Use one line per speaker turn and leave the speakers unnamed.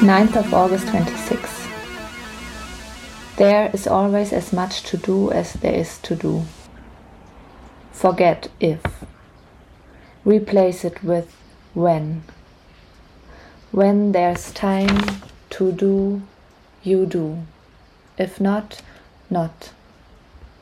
9th of August 26. There is always as much to do as there is to do. Forget if. Replace it with when. When there's time to do, you do. If not, not.